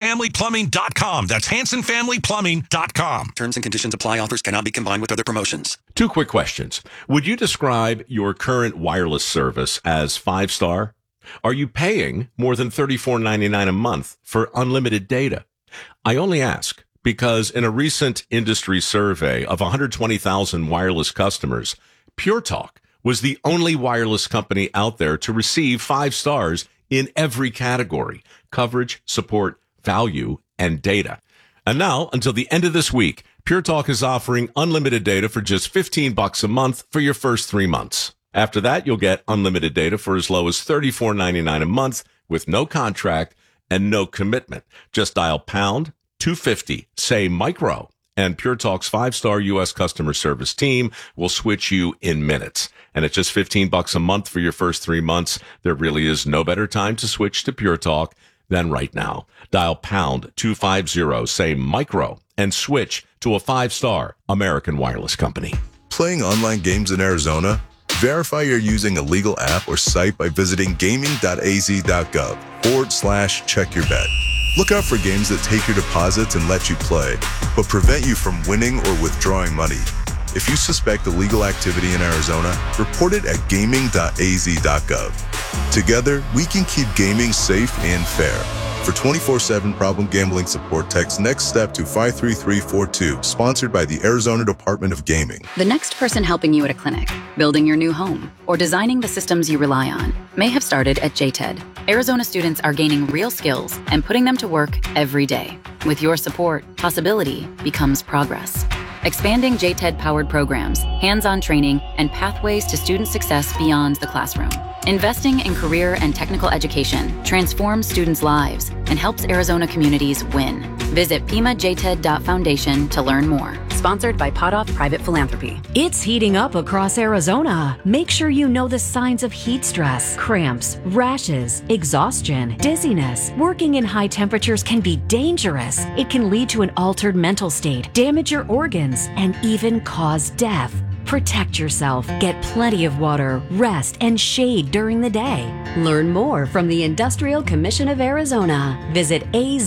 HansonFamilyPlumbing.com. That's HansonFamilyPlumbing.com. Terms and conditions apply. Offers cannot be combined with other promotions. 2 quick questions. Would you describe your current wireless service as 5-star? Are you paying more than $34.99 a month for unlimited data? I only ask because in a recent industry survey of 120,000 wireless customers, Pure Talk was the only wireless company out there to receive 5 stars in every category: coverage, support, value, and data. And now, until the end of this week, Pure Talk is offering unlimited data for just $15 a month for your first 3 months. After that, you'll get unlimited data for as low as $34.99 a month with no contract and no commitment. Just dial pound 250, say micro, and Pure Talk's 5-star U.S. customer service team will switch you in minutes. And at just $15 a month for your first 3 months, there really is no better time to switch to Pure Talk than right now. Dial pound 250, say micro, and switch to a 5-star American wireless company. Playing online games in Arizona? Verify you're using a legal app or site by visiting gaming.az.gov/check-your-bet. Look out for games that take your deposits and let you play, but prevent you from winning or withdrawing money. If you suspect illegal activity in Arizona, report it at gaming.az.gov. Together, we can keep gaming safe and fair. For 24/7 problem gambling support, text NEXT STEP to 53342, sponsored by the Arizona Department of Gaming. The next person helping you at a clinic, building your new home, or designing the systems you rely on may have started at JTED. Arizona students are gaining real skills and putting them to work every day. With your support, possibility becomes progress. Expanding JTED-powered programs, hands-on training, and pathways to student success beyond the classroom. Investing in career and technical education transforms students' lives and helps Arizona communities win. Visit PIMAJTED.Foundation to learn more. Sponsored by Potoff Private Philanthropy. It's heating up across Arizona. Make sure you know the signs of heat stress, cramps, rashes, exhaustion, dizziness. Working in high temperatures can be dangerous. It can lead to an altered mental state, damage your organs, and even cause death. Protect yourself, get plenty of water, rest, and shade during the day. Learn more from the Industrial Commission of Arizona. Visit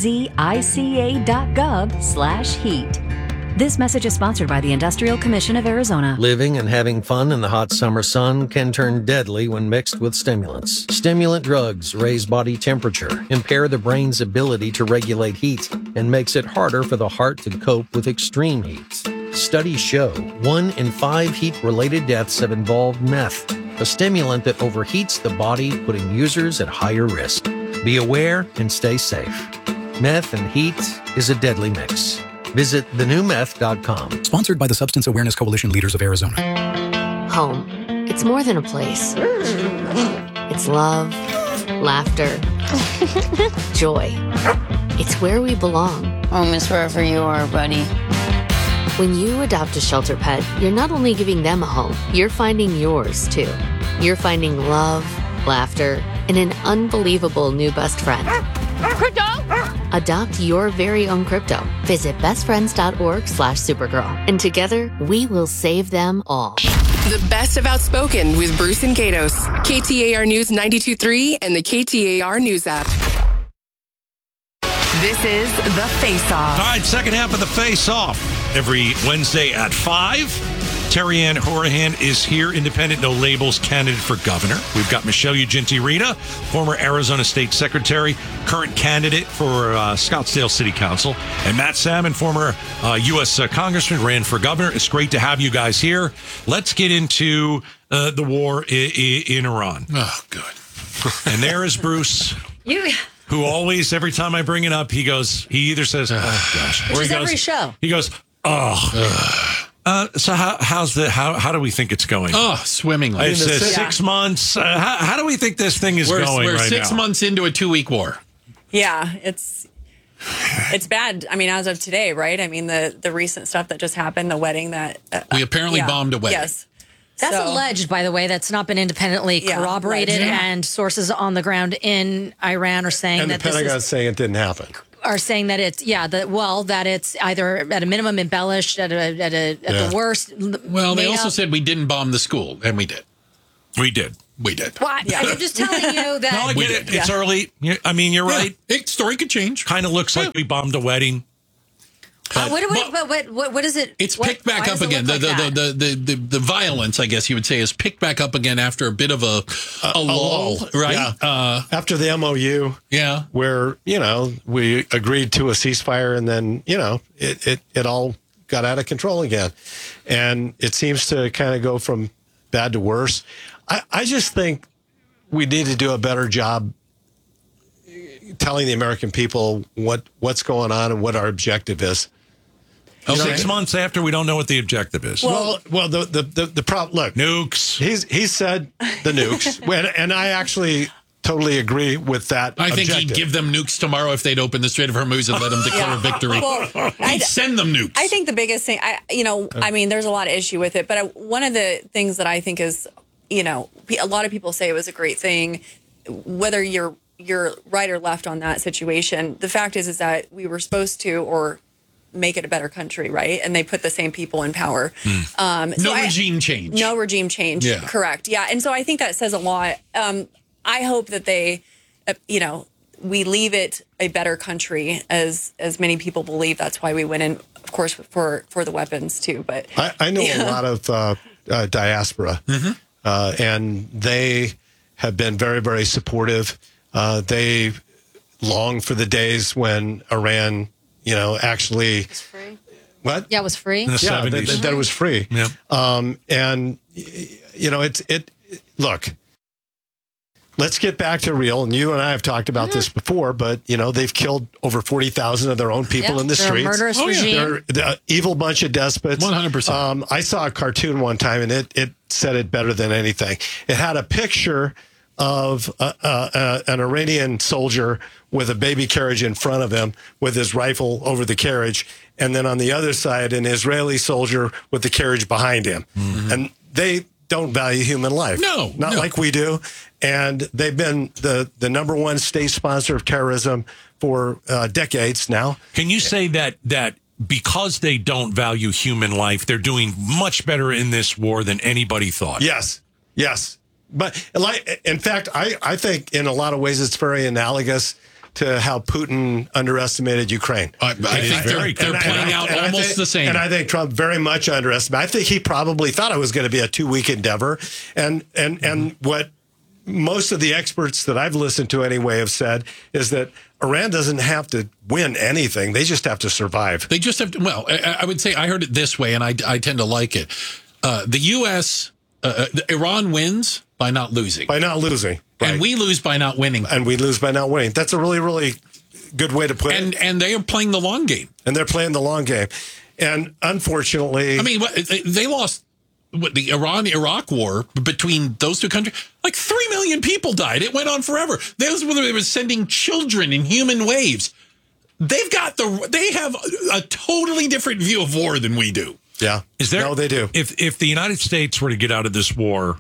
azica.gov/heat. This message is sponsored by the Industrial Commission of Arizona. Living and having fun in the hot summer sun can turn deadly when mixed with stimulants. Stimulant drugs raise body temperature, impair the brain's ability to regulate heat, and makes it harder for the heart to cope with extreme heat. Studies show 1 in 5 heat-related deaths have involved meth, a stimulant that overheats the body, putting users at higher risk. Be aware and stay safe. Meth and heat is a deadly mix. Visit thenewmeth.com. Sponsored by the Substance Awareness Coalition Leaders of Arizona. Home. It's more than a place. It's love, laughter, joy. It's where we belong. Home is wherever you are, buddy. When you adopt a shelter pet, you're not only giving them a home, you're finding yours, too. You're finding love, laughter, and an unbelievable new best friend. Crypto! Adopt your very own crypto. Visit bestfriends.org/Supergirl. And together, we will save them all. The best of Outspoken with Bruce and Gatos. KTAR News 92.3 and the KTAR News app. This is The Face Off. All right, second half of The Face Off. Every Wednesday at 5. Terry Ann Horahan is here, independent, no labels, candidate for governor. We've got Michelle Ugenti-Rita, former Arizona State Secretary, current candidate for Scottsdale City Council. And Matt Salmon, former U.S. Congressman, ran for governor. It's great to have you guys here. Let's get into the war in Iran. Oh, good. And there is Bruce. Who always, every time I bring it up, he either says, oh, gosh. Which is every show. He goes, oh. So how do we think it's going? Oh, swimmingly. It's 6 months. How do we think this thing is going right now? We're 6 months into a 2-week war. Yeah, it's bad. I mean, as of today, right? I mean, the recent stuff that just happened, the wedding that... we apparently bombed a wedding. Yes. That's alleged, by the way. That's not been independently corroborated, and sources on the ground in Iran are saying and that the Pentagon is saying it didn't happen. Are saying that it's that it's either at a minimum embellished, at the worst. Well, they also said we didn't bomb the school, and we did. We did. We did. What? Yeah. I'm just telling you that. No, I get it. It's early. I mean, you're right. Story could change. Kind of looks like we bombed a wedding. What is it? It's picked back up again. The violence, I guess you would say, is picked back up again after a bit of a lull, right? Yeah. After the MOU, where we agreed to a ceasefire, and then it all got out of control again, and it seems to kind of go from bad to worse. I just think we need to do a better job telling the American people what's going on and what our objective is. 6 months after, we don't know what the objective is. Well, the problem. Look, nukes. He said the nukes, and I actually totally agree with that. I think objective. he'd give them nukes tomorrow if they'd open the Strait of Hormuz and let them declare victory. Well, he'd send them nukes. I think the biggest thing, I mean, there's a lot of issue with it, but one of the things that I think is, a lot of people say it was a great thing, whether you're right or left on that situation. The fact is that we were supposed to, make it a better country, right? And they put the same people in power. No regime change. No regime change. Yeah. Correct. Yeah. And so I think that says a lot. I hope that they, we leave it a better country, as many people believe. That's why we went in, of course, for the weapons too. But I know a lot of diaspora, and they have been very, very supportive. They long for the days when Iran, actually. It was free. What? Yeah, it was free. In the 70s. That it was free. Yeah. And look, let's get back to real. And you and I have talked about this before, but, they've killed over 40,000 of their own people in the they're streets. A murderous regime. They're an evil bunch of despots. 100%. I saw a cartoon one time, and it said it better than anything. It had a picture of an Iranian soldier with a baby carriage in front of him with his rifle over the carriage, and then on the other side, an Israeli soldier with the carriage behind him. And they don't value human life. Not like we do. And they've been the number one state sponsor of terrorism for decades now. Can you say that because they don't value human life, they're doing much better in this war than anybody thought? Yes. But in fact, I think in a lot of ways it's very analogous to how Putin underestimated Ukraine. I think they're playing out almost the same. And I think Trump very much underestimated. I think he probably thought it was going to be a 2-week endeavor. And what most of the experts that I've listened to anyway have said is that Iran doesn't have to win anything. They just have to survive. They just have to. Well, I would say I heard it this way, and I tend to like it. The U.S., Iran wins by not losing. By not losing. Right. And we lose by not winning. And we lose by not winning. That's a really, really good way to put it. And they are playing the long game. And they're playing the long game. And unfortunately... I mean, they lost the Iran-Iraq war between those two countries. Like 3 million people died. It went on forever. They were sending children in human waves. They have a totally different view of war than we do. Yeah. No, they do. If the United States were to get out of this war...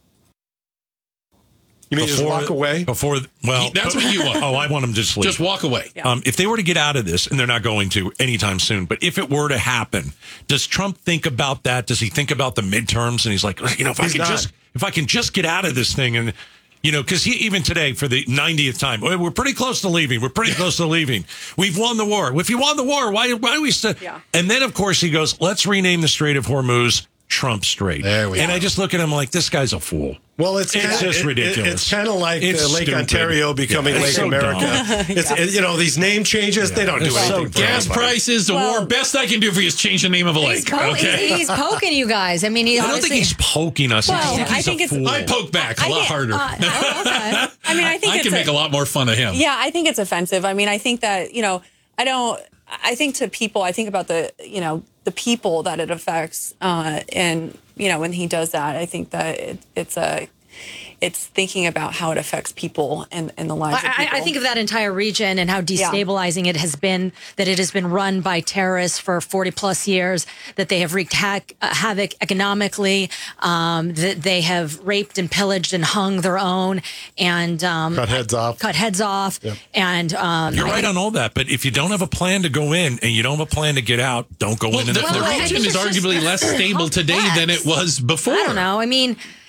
You mean just walk away? That's what you want. Oh, I want them to just leave. Just walk away. Yeah. If they were to get out of this, and they're not going to anytime soon, but if it were to happen, does Trump think about that? Does he think about the midterms? And he's like, if I can just get out of this thing, and because even today for the 90th time, we're pretty close to leaving. We've won the war. If you won the war, why do we still? Yeah. And then of course he goes, let's rename the Strait of Hormuz Trump Strait. There we go. And I just look at him like, this guy's a fool. Well, it's just ridiculous. It's kind of like Lake stupid. Ontario becoming Lake so America. These name changes, they don't do anything. For gas anybody. prices, the war. Best I can do for you is change the name of a lake. He's poking you guys. I mean, I don't think he's poking us. I think he's a fool. I poke back a lot harder. Okay. I mean, I think I can make a lot more fun of him. Yeah, I think it's offensive. I mean, I think that I think to people, I think about the people that it affects, and when he does that, I think that it's thinking about how it affects people and the lives of people. I think of that entire region and how destabilizing it has been, that it has been run by terrorists for 40 plus years, that they have wreaked havoc economically, that they have raped and pillaged and hung their own and cut heads off. Yep. And you're right on all that. But if you don't have a plan to go in and you don't have a plan to get out, don't go in. The region is arguably less stable today than it was before. I don't know. I mean,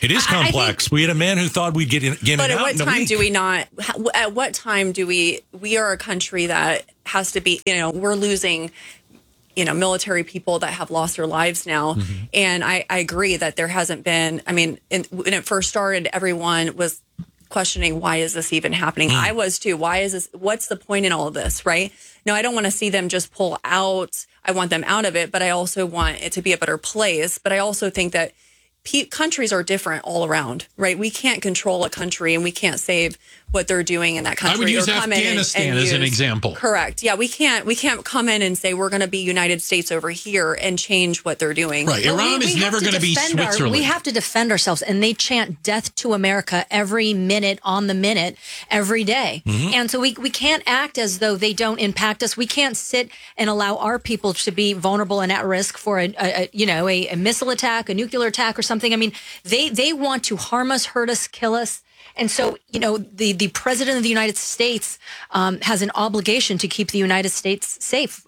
It is complex. We had a man who thought we'd get it But at out what in a time week. do we not? At what time do we are a country that has to be, we're losing, military people that have lost their lives now. Mm-hmm. And I agree that there hasn't been, when it first started, everyone was questioning, why is this even happening? I was too. Why is this? What's the point in all of this? Right? No, I don't want to see them just pull out. I want them out of it, but I also want it to be a better place. But I also think that countries are different all around, right? We can't control a country and we can't save what they're doing in that country. I would use or come in Afghanistan as an example. Correct. Yeah, we can't come in and say we're going to be United States over here and change what they're doing. Right. Iran is never going to be Switzerland. We have to defend ourselves, and they chant death to America every minute on the minute, every day. Mm-hmm. And so we can't act as though they don't impact us. We can't sit and allow our people to be vulnerable and at risk for a missile attack, a nuclear attack, or something. I mean, they want to harm us, hurt us, kill us. And so, the president of the United States has an obligation to keep the United States safe,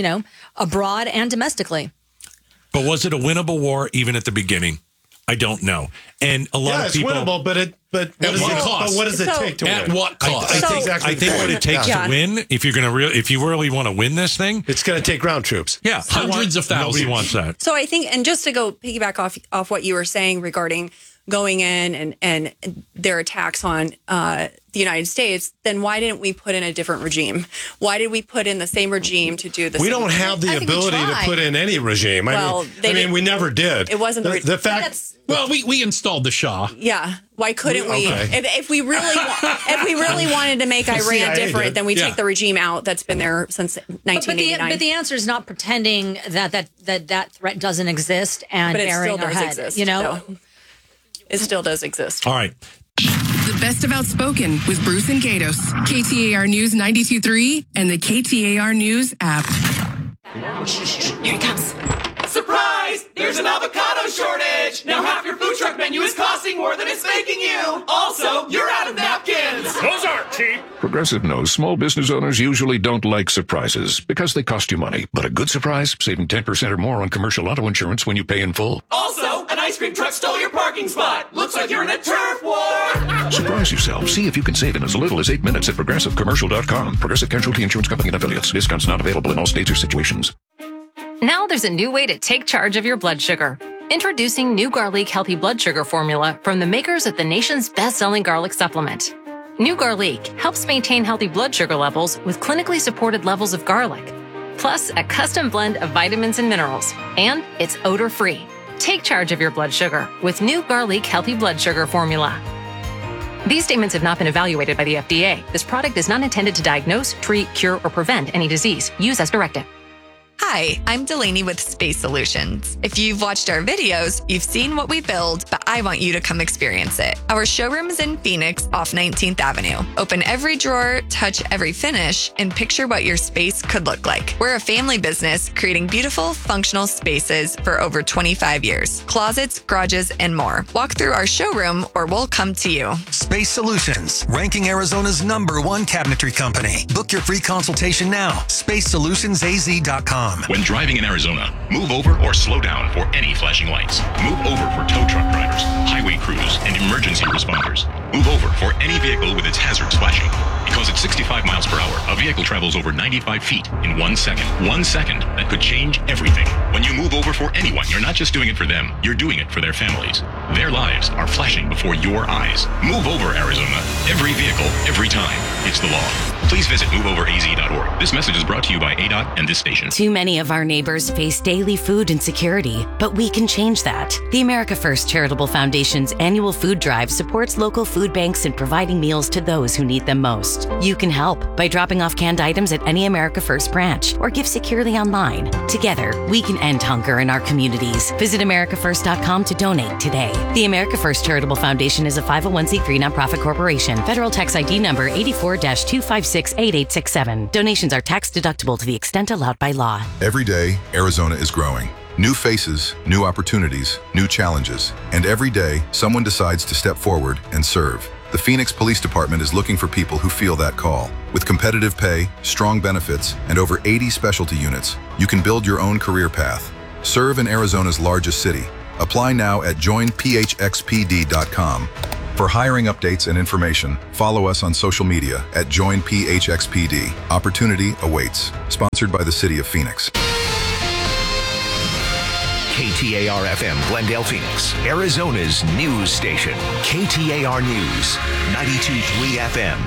abroad and domestically. But was it a winnable war even at the beginning? I don't know. And a lot of people. It's winnable, but what does it take to win? At what cost? I think what it takes to win, if you really want to win this thing, it's going to take ground troops. Yeah, hundreds of thousands. Nobody wants that. So I think, and just to go piggyback off what you were saying regarding going in and their attacks on the United States, then why didn't we put in a different regime? Why did we put in the same regime to do the We same don't thing? have the ability to put in any regime. We never did. It wasn't the fact. Well, we installed the Shah. Yeah. Why couldn't we? Okay. If we really wanted to make Iran CIA different, did. then we take the regime out that's been there since 1989. But the answer is not pretending that threat doesn't exist and But it burying still our does head. exist. though. It still does exist. All right. The best of Outspoken with Bruce and Gatos. KTAR News 92.3 and the KTAR News app. Here it comes. Surprise! There's an avocado shortage! Now half your food truck menu is costing more than it's making you! Also, you're out of napkins! Those aren't cheap! Progressive knows small business owners usually don't like surprises because they cost you money. But a good surprise, saving 10% or more on commercial auto insurance when you pay in full. Also, an ice cream truck stole your parking spot! Looks like you're in a turf war! Surprise yourself. See if you can save in as little as 8 minutes at ProgressiveCommercial.com. Progressive Casualty Insurance Company and Affiliates. Discounts not available in all states or situations. Now there's a new way to take charge of your blood sugar. Introducing New Garlic Healthy Blood Sugar Formula from the makers of the nation's best-selling garlic supplement. New Garlic helps maintain healthy blood sugar levels with clinically supported levels of garlic, plus a custom blend of vitamins and minerals, and it's odor-free. Take charge of your blood sugar with New Garlic Healthy Blood Sugar Formula. These statements have not been evaluated by the FDA. This product is not intended to diagnose, treat, cure, or prevent any disease. Use as directed. Hi, I'm Delaney with Space Solutions. If you've watched our videos, you've seen what we build, but I want you to come experience it. Our showroom is in Phoenix off 19th Avenue. Open every drawer, touch every finish, and picture what your space could look like. We're a family business creating beautiful, functional spaces for over 25 years. Closets, garages, and more. Walk through our showroom or we'll come to you. Space Solutions, ranking Arizona's #1 cabinetry company. Book your free consultation now. SpaceSolutionsAZ.com. When driving in Arizona, move over or slow down for any flashing lights. Move over for tow truck drivers, highway crews, and emergency responders. Move over for any vehicle with its hazards flashing. Because at 65 miles per hour, a vehicle travels over 95 feet in 1 second. 1 second that could change everything. When you move over for anyone, you're not just doing it for them, you're doing it for their families. Their lives are flashing before your eyes. Move over, Arizona. Every vehicle, every time. It's the law. Please visit moveoveraz.org. This message is brought to you by ADOT and this station. Too many of our neighbors face daily food insecurity, but we can change that. The America First Charitable Foundation's annual food drive supports local food banks in providing meals to those who need them most. You can help by dropping off canned items at any America First branch or give securely online. Together, we can end hunger in our communities. Visit AmericaFirst.com to donate today. The America First Charitable Foundation is a 501c3 nonprofit corporation. Federal tax ID number 84-256-8867. Donations are tax deductible to the extent allowed by law. Every day, Arizona is growing. New faces, new opportunities, new challenges. And every day, someone decides to step forward and serve. The Phoenix Police Department is looking for people who feel that call. With competitive pay, strong benefits, and over 80 specialty units, you can build your own career path. Serve in Arizona's largest city. Apply now at joinphxpd.com. For hiring updates and information, follow us on social media at joinphxpd. Opportunity awaits. Sponsored by the City of Phoenix. KTAR-FM Glendale, Phoenix, Arizona's news station. KTAR News, 92.3 FM.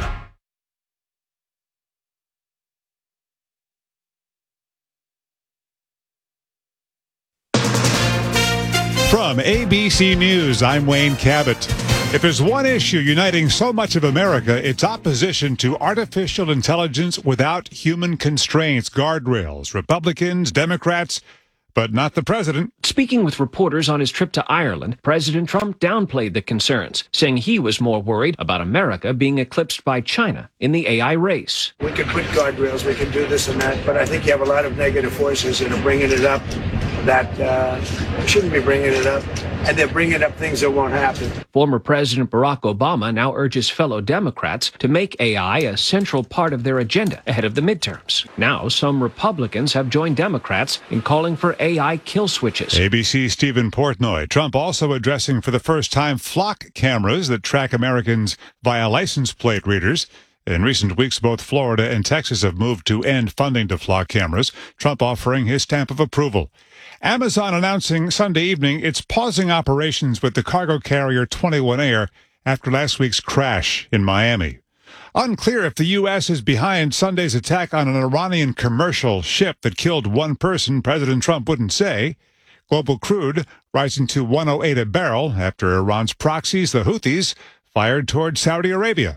From ABC News, I'm Wayne Cabot. If there's one issue uniting so much of America, it's opposition to artificial intelligence without human constraints, guardrails. Republicans, Democrats, but not the president. Speaking with reporters on his trip to Ireland, President Trump downplayed the concerns, saying he was more worried about America being eclipsed by China in the AI race. We can put guardrails, we can do this and that, but I think you have a lot of negative forces that are bringing it up that shouldn't be bringing it up, and they're bringing up things that won't happen. Former President Barack Obama now urges fellow Democrats to make AI a central part of their agenda ahead of the midterms. Now, some Republicans have joined Democrats in calling for AI kill switches. ABC's Stephen Portnoy. Trump also addressing for the first time flock cameras that track Americans via license plate readers. In recent weeks, both Florida and Texas have moved to end funding to flock cameras, Trump offering his stamp of approval. Amazon announcing Sunday evening it's pausing operations with the cargo carrier 21 Air after last week's crash in Miami. Unclear if the U.S. is behind Sunday's attack on an Iranian commercial ship that killed one person, President Trump wouldn't say. Global crude rising to $108 a barrel after Iran's proxies, the Houthis, fired toward Saudi Arabia.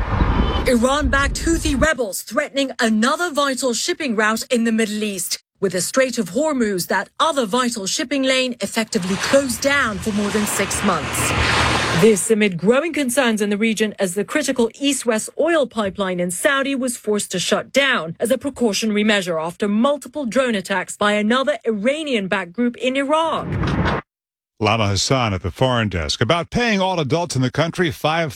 Iran-backed Houthi rebels threatening another vital shipping route in the Middle East, with the Strait of Hormuz, that other vital shipping lane, effectively closed down for more than 6 months. This amid growing concerns in the region as the critical east-west oil pipeline in Saudi was forced to shut down as a precautionary measure after multiple drone attacks by another Iranian-backed group in Iraq. Lama Hassan at the foreign desk about paying all adults in the country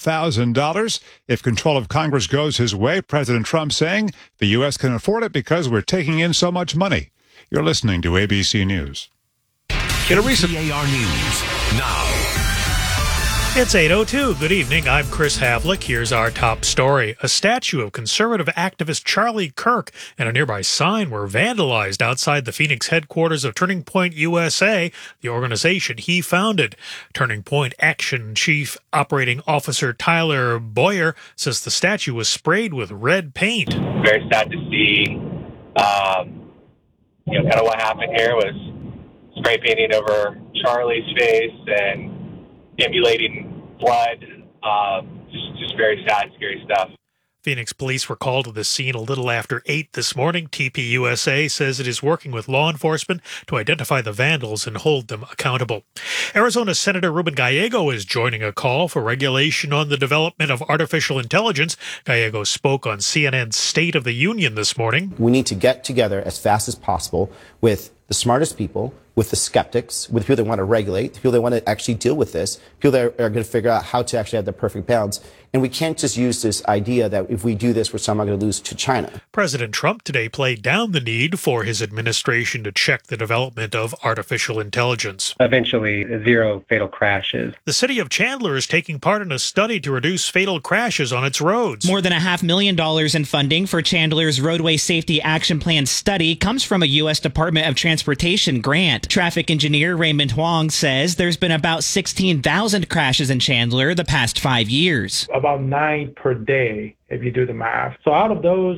$5,000 if control of Congress goes his way. President Trump saying the U.S. can afford it because we're taking in so much money. You're listening to ABC News. In a recent KTAR News now. It's 8:02. Good evening. I'm Chris Havlick. Here's our top story. A statue of conservative activist Charlie Kirk and a nearby sign were vandalized outside the Phoenix headquarters of Turning Point USA, the organization he founded. Turning Point Action Chief Operating Officer Tyler Boyer says the statue was sprayed with red paint. Very sad to see, kind of what happened here was spray painting over Charlie's face and emulating blood. Just very sad, scary stuff. Phoenix police were called to the scene a little after 8 this morning. TPUSA says it is working with law enforcement to identify the vandals and hold them accountable. Arizona Senator Ruben Gallego is joining a call for regulation on the development of artificial intelligence. Gallego spoke on CNN's State of the Union this morning. We need to get together as fast as possible with the smartest people, with the skeptics, with people that want to regulate, people that want to actually deal with this, people that are going to figure out how to actually have the perfect balance. And we can't just use this idea that if we do this, we're somehow going to lose to China. President Trump today played down the need for his administration to check the development of artificial intelligence. Eventually, 0 fatal crashes. The city of Chandler is taking part in a study to reduce fatal crashes on its roads. More than $500,000 in funding for Chandler's Roadway Safety Action Plan study comes from a U.S. Department of Transportation grant. Traffic engineer Raymond Huang says there's been about 16,000 crashes in Chandler the past 5 years. About 9 per day, if you do the math. So out of those,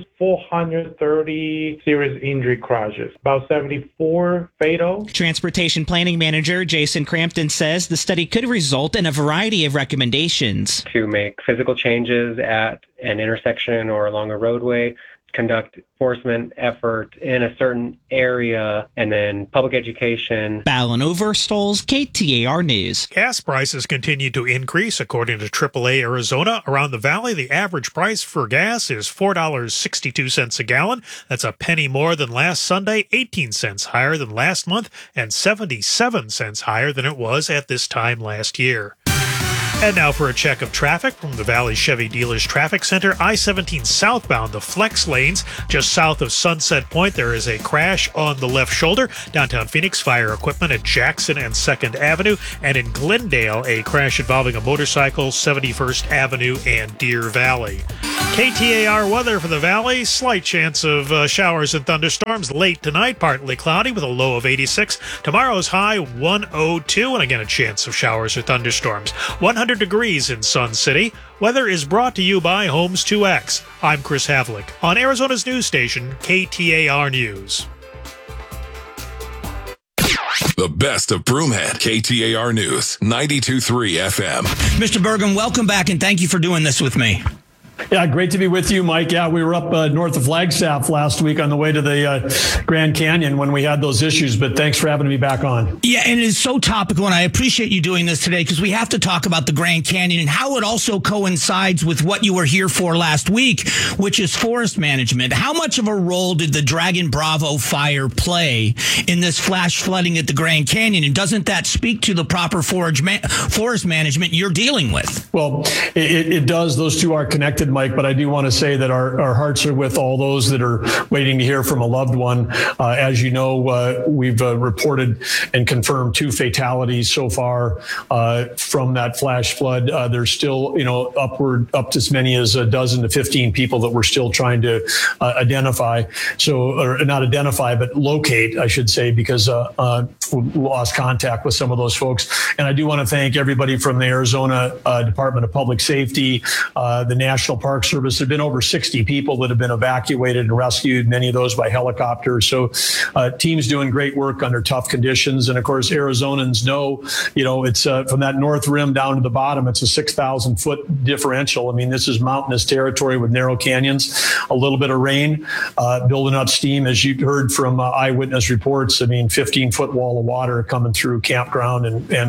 430 serious injury crashes, about 74 fatal. Transportation Planning Manager Jason Crampton says the study could result in a variety of recommendations. To make physical changes at an intersection or along a roadway, conduct enforcement effort in a certain area, and then public education. Ballon Overstolz, KTAR News. Gas prices continue to increase. According to AAA Arizona, around the valley, the average price for gas is $4.62 a gallon. That's a penny more than last Sunday, 18 cents higher than last month, and 77 cents higher than it was at this time last year. And now for a check of traffic from the Valley Chevy Dealers Traffic Center. I-17 southbound, the flex lanes just south of Sunset Point. There is a crash on the left shoulder. Downtown Phoenix, fire equipment at Jackson and 2nd Avenue. And in Glendale, a crash involving a motorcycle, 71st Avenue and Deer Valley. KTAR weather for the Valley. Slight chance of showers and thunderstorms late tonight. Partly cloudy with a low of 86. Tomorrow's high 102. And again, a chance of showers or thunderstorms. 100 degrees in Sun City. Weather is brought to you by Homes 2X. I'm Chris Havlick on Arizona's news station, KTAR News. The best of Broomhead, KTAR News, 92.3 FM. Mr. Bergen, welcome back, and thank you for doing this with me. Yeah, great to be with you, Mike. Yeah, we were up north of Flagstaff last week on the way to the Grand Canyon when we had those issues, but thanks for having me back on. Yeah, and it is so topical, and I appreciate you doing this today because we have to talk about the Grand Canyon and how it also coincides with what you were here for last week, which is forest management. How much of a role did the Dragon Bravo fire play in this flash flooding at the Grand Canyon, and doesn't that speak to the proper forest management you're dealing with? Well, it does. Those two are connected, Mike, but I do want to say that our hearts are with all those that are waiting to hear from a loved one. As you know, we've reported and confirmed 2 fatalities so far from that flash flood. There's still, up to as many as a dozen to 15 people that we're still trying to identify. Or not identify, but locate, I should say, because we lost contact with some of those folks. And I do want to thank everybody from the Arizona Department of Public Safety, the National Park Service. There have been over 60 people that have been evacuated and rescued, many of those by helicopter. So teams doing great work under tough conditions. And of course, Arizonans know, it's from that north rim down to the bottom, it's a 6,000 foot differential. I mean, this is mountainous territory with narrow canyons, a little bit of rain, building up steam. As you heard from eyewitness reports, 15-foot wall of water coming through campground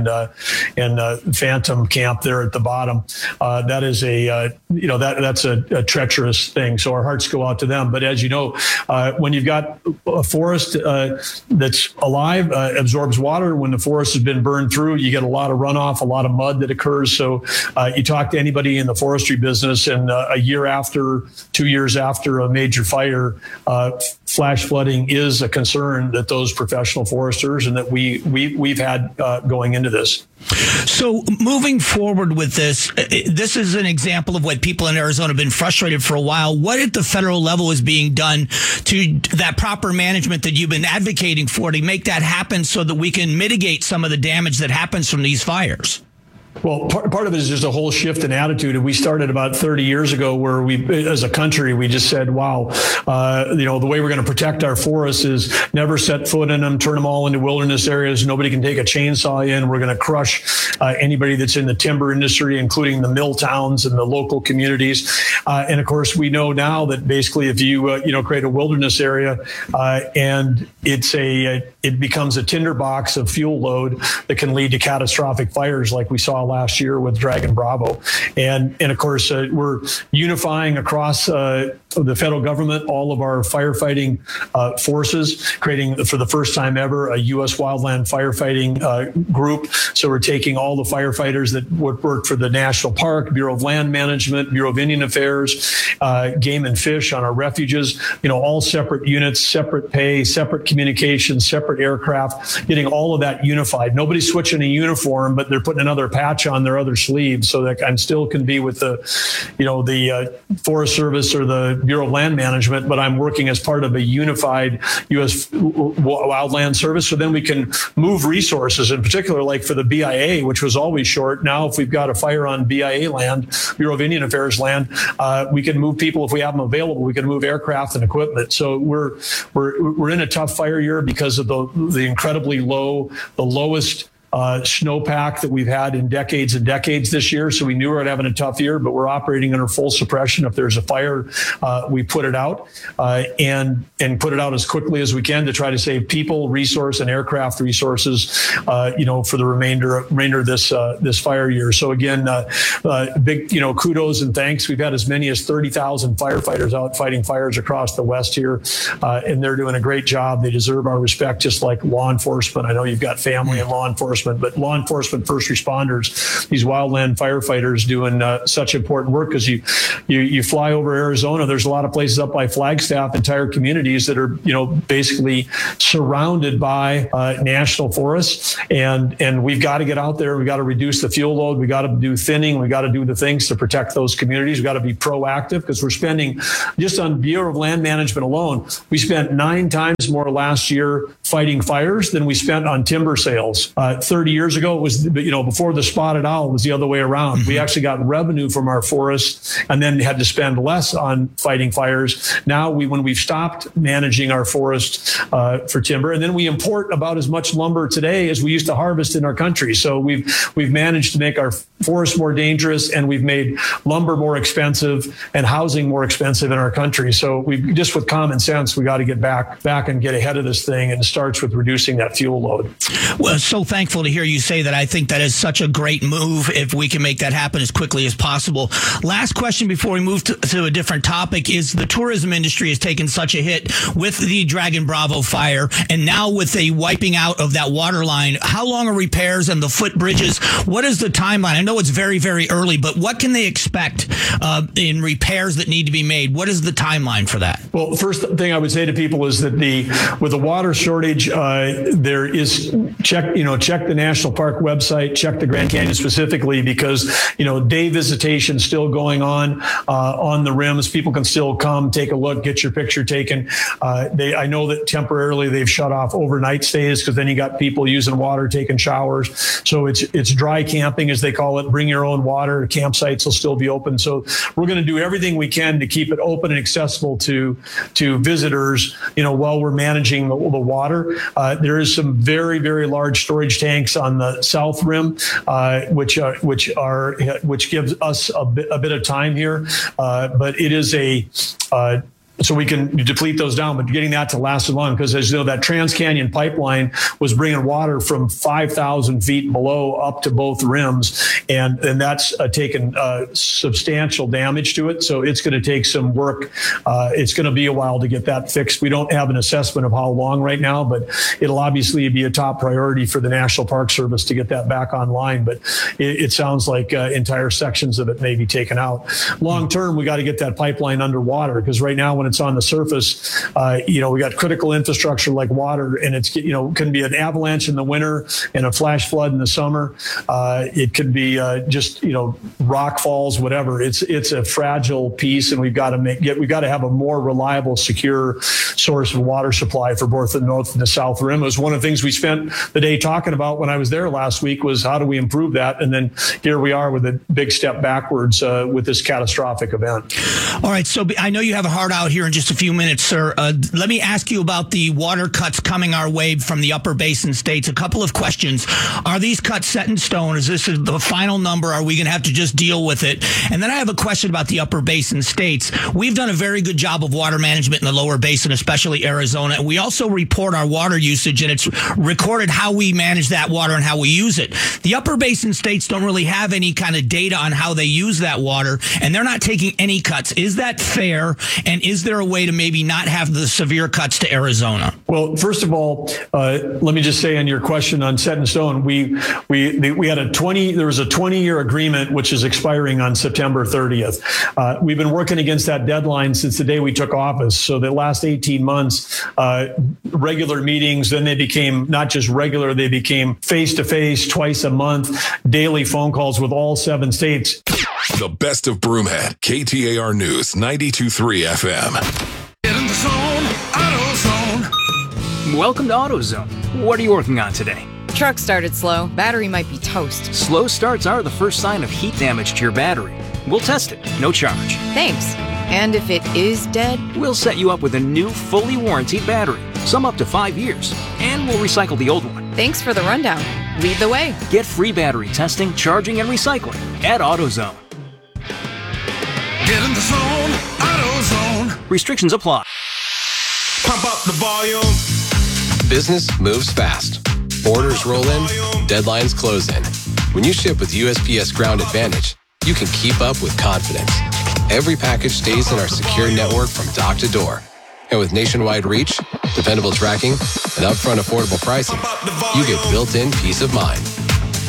and Phantom Camp there at the bottom. That is that's a treacherous thing. So our hearts go out to them. But as you know, when you've got a forest that's alive, absorbs water, when the forest has been burned through, you get a lot of runoff, a lot of mud that occurs. So you talk to anybody in the forestry business, and a year after, 2 years after a major fire, flash flooding is a concern that those professional foresters and that we've had going into this. So moving forward with this is an example of what people in Arizona have been frustrated for a while. What at the federal level is being done to that proper management that you've been advocating for to make that happen so that we can mitigate some of the damage that happens from these fires? Well, part of it is just a whole shift in attitude. And we started about 30 years ago where we, as a country, we just said, wow, the way we're going to protect our forests is never set foot in them, turn them all into wilderness areas. Nobody can take a chainsaw in. We're going to crush anybody that's in the timber industry, including the mill towns and the local communities. And of course, we know now that basically if you, create a wilderness area and it becomes a tinderbox of fuel load that can lead to catastrophic fires like we saw last year with Dragon Bravo. And of course, we're unifying across the federal government, all of our firefighting forces, creating for the first time ever a U.S. wildland firefighting group. So we're taking all the firefighters that would work for the National Park, Bureau of Land Management, Bureau of Indian Affairs, Game and Fish on our refuges, all separate units, separate pay, separate communication, separate aircraft, getting all of that unified. Nobody's switching a uniform, but they're putting another patch on their other sleeve so that I'm still can be with the Forest Service or the Bureau of Land Management, but I'm working as part of a unified U.S. Wildland Service. So then we can move resources, in particular, like for the BIA, which was always short. Now, if we've got a fire on BIA land, Bureau of Indian Affairs land, we can move people if we have them available. We can move aircraft and equipment. So we're in a tough fire year because of the incredibly low, the lowest snowpack that we've had in decades and decades this year. So we knew we were having a tough year, but we're operating under full suppression. If there's a fire, we put it out and put it out as quickly as we can to try to save people, resource, and aircraft resources, for the remainder of this fire year. So again, big, kudos and thanks. We've had as many as 30,000 firefighters out fighting fires across the West here, and they're doing a great job. They deserve our respect, just like law enforcement. I know you've got family in law enforcement. enforcement, but law enforcement, first responders, these wildland firefighters doing such important work, because you fly over Arizona, there's a lot of places up by Flagstaff, entire communities that are, basically surrounded by national forests. And we've got to get out there. We've got to reduce the fuel load. We got to do thinning. We got to do the things to protect those communities. We got to be proactive, because we're spending, just on Bureau of Land Management alone, we spent 9 times more last year fighting fires than we spent on timber sales. 30 years ago, it was, before the spotted owl, it was the other way around. We actually got revenue from our forests and then had to spend less on fighting fires. Now, when we've stopped managing our forests for timber, and then we import about as much lumber today as we used to harvest in our country. So we've managed to make our forests more dangerous, and we've made lumber more expensive and housing more expensive in our country. So we just, with common sense, we got to get back and get ahead of this thing, and it starts with reducing that fuel load. Well, so thankful to hear you say that. I think that is such a great move if we can make that happen as quickly as possible. Last question before we move to a different topic is the tourism industry has taken such a hit with the Dragon Bravo fire, and now with the wiping out of that water line. How long are repairs and the footbridges? What is the timeline? I know it's very, very early, but what can they expect in repairs that need to be made? What is the timeline for that? Well, first thing I would say to people is that with the water shortage, there is check the National Park website, check the Grand Canyon specifically, because day visitation still going on the rims. People can still come, take a look, get your picture taken. I know that temporarily they've shut off overnight stays, because then you got people using water, taking showers. So it's dry camping, as they call it. Bring your own water. Campsites will still be open. So we're going to do everything we can to keep it open and accessible to visitors, while we're managing the water. There is some very, very large storage tanks on the south rim, which gives us a bit of time here. But it is so we can deplete those down, but getting that to last as long, because as you know, that Trans-Canyon pipeline was bringing water from 5,000 feet below up to both rims, and that's taken substantial damage to it. So it's going to take some work. It's going to be a while to get that fixed. We don't have an assessment of how long right now, but it'll obviously be a top priority for the National Park Service to get that back online. But it sounds like entire sections of it may be taken out. Long term, we got to get that pipeline underwater, because right now, when it's on the surface, we got critical infrastructure like water, and it's can be an avalanche in the winter and a flash flood in the summer. It could be just rock falls, whatever. It's a fragile piece, and we've got to have a more reliable, secure source of water supply for both the north and the south rim. It was one of the things we spent the day talking about when I was there last week, was how do we improve that? And then here we are with a big step backwards with this catastrophic event. All right, so I know you have a heart out here in just a few minutes, sir. Let me ask you about the water cuts coming our way from the upper basin states. A couple of questions. Are these cuts set in stone? Is this the final number? Are we going to have to just deal with it? And then I have a question about the upper basin states. We've done a very good job of water management in the lower basin, especially Arizona. And we also report our water usage, and it's recorded how we manage that water and how we use it. The upper basin states don't really have any kind of data on how they use that water, and they're not taking any cuts. Is that fair? And is there a way to maybe not have the severe cuts to Arizona? Well, first of all, let me just say on your question on set in stone, we had there was a 20-year agreement which is expiring on September 30th. We've been working against that deadline since the day we took office. So the last 18 months, regular meetings, then they became not just regular, they became face-to-face twice a month, daily phone calls with all 7 states. The best of Broomhead, KTAR News 92.3 FM. Get in the zone, AutoZone. Welcome to AutoZone. What are you working on today? Truck started slow. Battery might be toast. Slow starts are the first sign of heat damage to your battery. We'll test it, no charge. Thanks. And if it is dead? We'll set you up with a new, fully warranted battery, some up to 5 years, and we'll recycle the old one. Thanks for the rundown. Lead the way. Get free battery testing, charging, and recycling at AutoZone. Get in the zone, AutoZone. Restrictions apply. Pump up the volume. Business moves fast. Orders roll in, deadlines close in. When you ship with USPS Ground Advantage, you can keep up with confidence. Every package stays in our secure network from dock to door. And with nationwide reach, dependable tracking, and upfront affordable pricing, you get built-in peace of mind.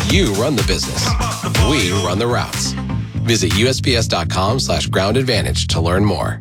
You run the business. We run the routes. Visit USPS.com/Ground Advantage to learn more.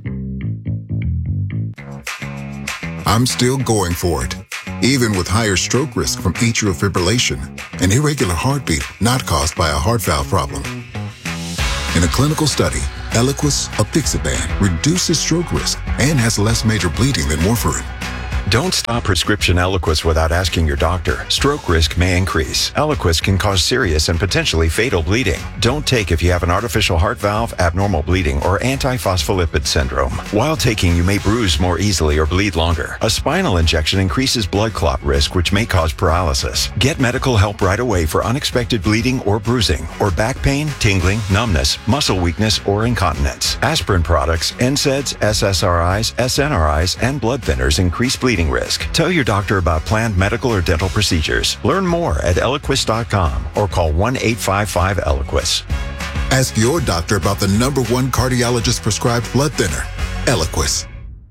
I'm still going for it, even with higher stroke risk from atrial fibrillation, an irregular heartbeat not caused by a heart valve problem. In a clinical study, Eliquis apixaban reduces stroke risk and has less major bleeding than warfarin. Don't stop prescription Eliquis without asking your doctor. Stroke risk may increase. Eliquis can cause serious and potentially fatal bleeding. Don't take if you have an artificial heart valve, abnormal bleeding, or antiphospholipid syndrome. While taking, you may bruise more easily or bleed longer. A spinal injection increases blood clot risk, which may cause paralysis. Get medical help right away for unexpected bleeding or bruising, or back pain, tingling, numbness, muscle weakness, or incontinence. Aspirin products, NSAIDs, SSRIs, SNRIs, and blood thinners increase bleeding risk. Tell your doctor about planned medical or dental procedures. Learn more at Eliquis.com or call 1-855-ELIQUIS. Ask your doctor about the #1 cardiologist prescribed blood thinner, Eliquis.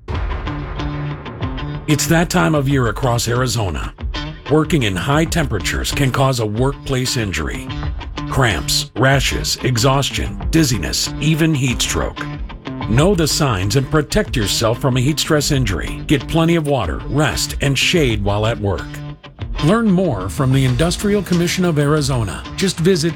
It's that time of year across Arizona. Working in high temperatures can cause a workplace injury. Cramps, rashes, exhaustion, dizziness, even heat stroke. Know the signs and protect yourself from a heat stress injury. Get plenty of water, rest, and shade while at work. Learn more from the Industrial Commission of Arizona. Just visit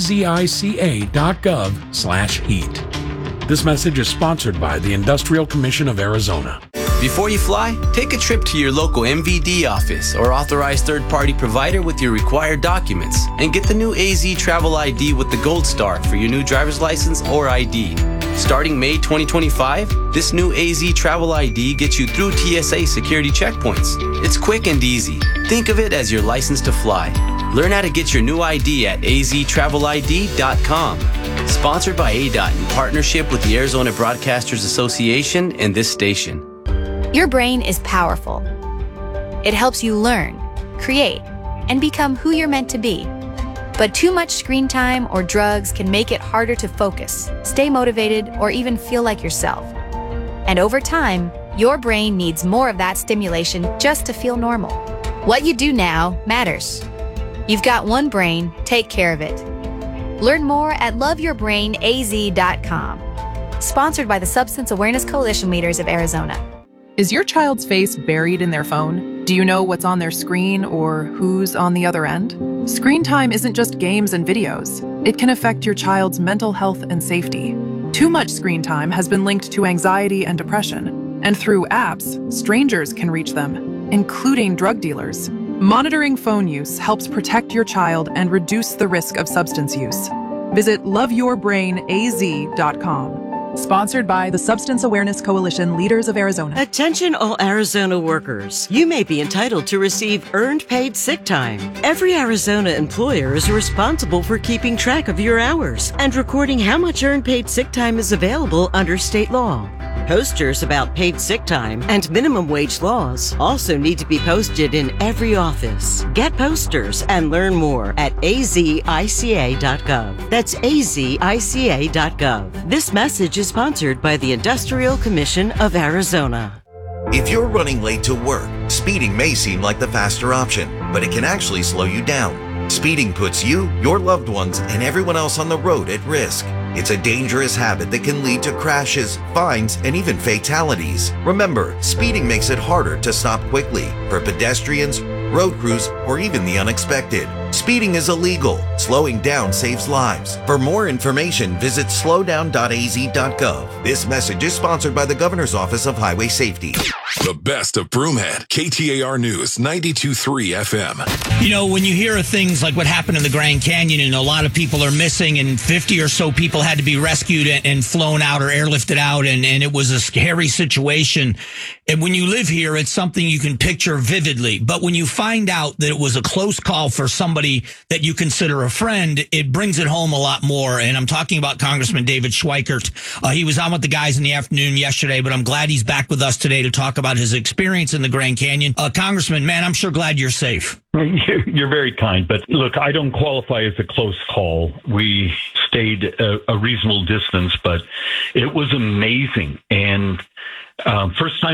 azica.gov/heat. This message is sponsored by the Industrial Commission of Arizona. Before you fly, take a trip to your local MVD office or authorized third-party provider with your required documents and get the new AZ Travel ID with the Gold Star for your new driver's license or ID. Starting May 2025, this new AZ Travel ID gets you through TSA security checkpoints. It's quick and easy. Think of it as your license to fly. Learn how to get your new ID at aztravelid.com. Sponsored by ADOT in partnership with the Arizona Broadcasters Association and this station. Your brain is powerful. It helps you learn, create, and become who you're meant to be. But too much screen time or drugs can make it harder to focus, stay motivated, or even feel like yourself. And over time, your brain needs more of that stimulation just to feel normal. What you do now matters. You've got one brain, take care of it. Learn more at loveyourbrainaz.com. Sponsored by the Substance Awareness Coalition Leaders of Arizona. Is your child's face buried in their phone? Do you know what's on their screen or who's on the other end? Screen time isn't just games and videos. It can affect your child's mental health and safety. Too much screen time has been linked to anxiety and depression, and through apps, strangers can reach them, including drug dealers. Monitoring phone use helps protect your child and reduce the risk of substance use. Visit loveyourbrainaz.com. Sponsored by the Substance Awareness Coalition Leaders of Arizona. Attention all Arizona workers. You may be entitled to receive earned paid sick time. Every Arizona employer is responsible for keeping track of your hours and recording how much earned paid sick time is available under state law. Posters about paid sick time and minimum wage laws also need to be posted in every office. Get posters and learn more at azica.gov. That's azica.gov. This message is sponsored by the Industrial Commission of Arizona. If you're running late to work, speeding may seem like the faster option, but it can actually slow you down. Speeding puts you, your loved ones, and everyone else on the road at risk. It's a dangerous habit that can lead to crashes, fines, and even fatalities. Remember, speeding makes it harder to stop quickly for pedestrians, road crews, or even the unexpected. Speeding is illegal. Slowing down saves lives. For more information, visit slowdown.az.gov. This message is sponsored by the Governor's Office of Highway Safety. The best of Broomhead, KTAR News, 92.3 FM. You know, when you hear of things like what happened in the Grand Canyon and a lot of people are missing and 50 or so people had to be rescued and flown out or airlifted out and it was a scary situation. And when you live here, it's something you can picture vividly. But when you find out that it was a close call for somebody that you consider a friend, it brings it home a lot more. And I'm talking about Congressman David Schweikert. He was on with the guys in the afternoon yesterday, but I'm glad he's back with us today to talk about his experience in the Grand Canyon. Congressman, man, I'm sure glad you're safe. You're very kind, but look, I don't qualify as a close call. We stayed a reasonable distance, but it was amazing. And first time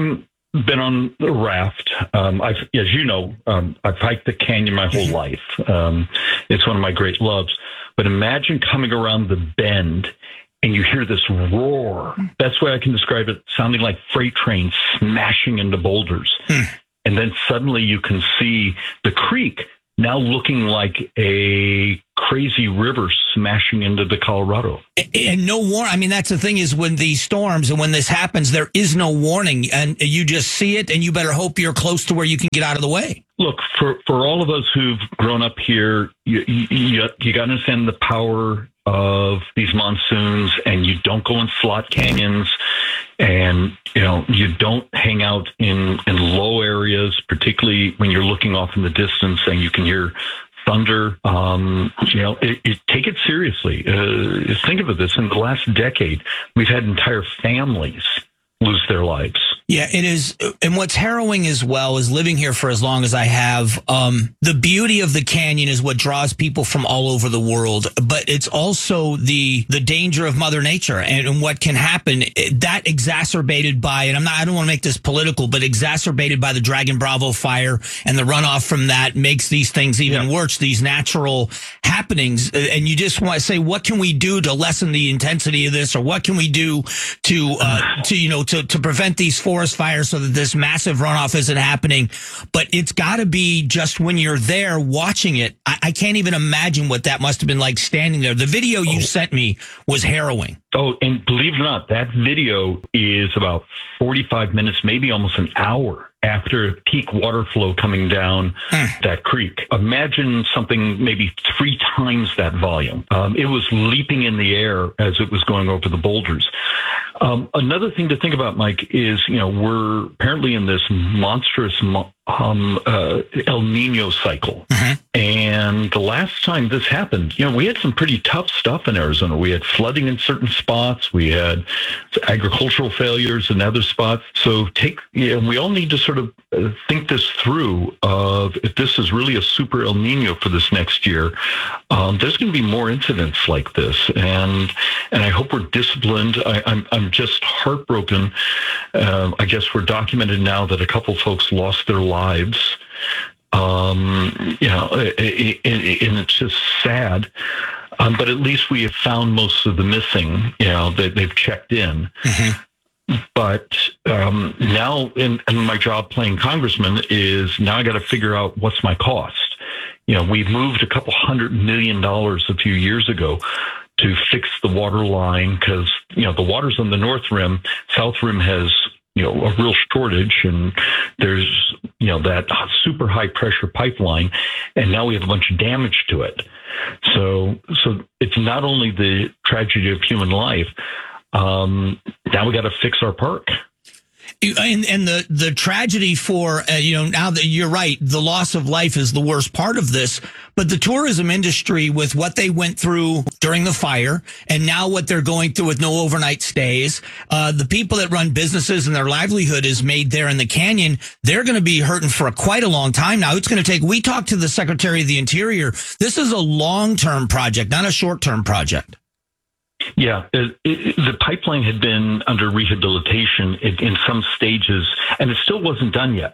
been on the raft. As you know, I've hiked the canyon my whole life. It's one of my great loves. But imagine coming around the bend and you hear this roar. That's the way I can describe it, sounding like freight trains smashing into boulders. And then suddenly you can see the creek now looking like a crazy river smashing into the Colorado. And no warning. I mean, that's the thing is when these storms and when this happens, there is no warning. And you just see it and you better hope you're close to where you can get out of the way. Look, for all of us who've grown up here, you got to understand the power of these monsoons, and you don't go in slot canyons, and you don't hang out in low areas, particularly when you're looking off in the distance and you can hear thunder. Take it seriously. Think of this. In the last decade, we've had entire families lose their lives. Yeah, it is. And what's harrowing as well is living here for as long as I have. The beauty of the canyon is what draws people from all over the world, but it's also the danger of Mother Nature and what can happen. That exacerbated by, and I don't want to make this political, but exacerbated by the Dragon Bravo fire and the runoff from that makes these things even worse. These natural happenings, and you just want to say, what can we do to lessen the intensity of this, or what can we do to prevent these forest fires so that this massive runoff isn't happening? But it's got to be just when you're there watching it. I can't even imagine what that must have been like standing there. The video you sent me was harrowing. Oh, and believe it or not, that video is about 45 minutes, maybe almost an hour after peak water flow coming down that creek. Imagine something maybe 3 times that volume. It was leaping in the air as it was going over the boulders. Another thing to think about, Mike, is, we're apparently in this monstrous El Nino cycle. And the last time this happened, we had some pretty tough stuff in Arizona. We had flooding in certain spots. We had agricultural failures in other spots. So we all need to sort of think this through of if this is really a super El Nino for this next year, there's going to be more incidents like this. And I hope we're disciplined. I'm just heartbroken. I guess we're documented now that a couple folks lost their lives. And it's just sad. But at least we have found most of the missing, they've checked in. But now, and my job playing congressman is now I got to figure out what's my cost. We've moved $200 million a few years ago to fix the water line because, the water's on the North Rim. South Rim has, a real shortage, and there's, that super high pressure pipeline, and now we have a bunch of damage to it. So it's not only the tragedy of human life. Now we got to fix our park. And the tragedy for, now that you're right, the loss of life is the worst part of this. But the tourism industry, with what they went through during the fire and now what they're going through with no overnight stays, the people that run businesses and their livelihood is made there in the canyon, they're going to be hurting for quite a long time now. It's going to take, we talked to the Secretary of the Interior. This is a long-term project, not a short-term project. Yeah, the pipeline had been under rehabilitation in some stages, and it still wasn't done yet.